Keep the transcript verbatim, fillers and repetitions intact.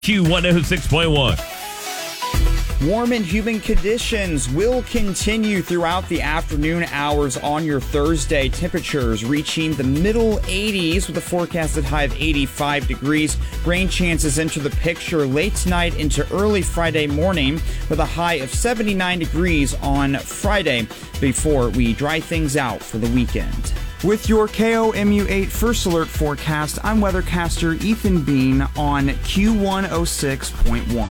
Q one oh six point one. Warm and humid conditions will continue throughout the afternoon hours on your Thursday. Temperatures reaching the middle eighties with a forecasted high of eighty-five degrees. Rain chances enter the picture late tonight into early Friday morning with a high of seventy-nine degrees on Friday before we dry things out for the weekend. With your K O M U eight First Alert forecast, I'm weathercaster Ethan Bean on Q one oh six point one.